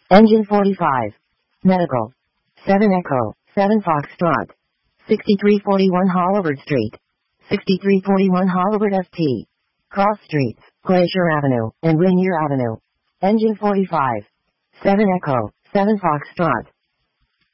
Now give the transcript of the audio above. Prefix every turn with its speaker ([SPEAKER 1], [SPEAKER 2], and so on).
[SPEAKER 1] Engine 45. Medical. 7 Echo, 7 Foxtrot. 6341 Hollywood Street. 6341 Hollywood ST. Cross Streets, Glacier Avenue, and Rainier Avenue. Engine 45. 7 Echo, 7 Foxtrot.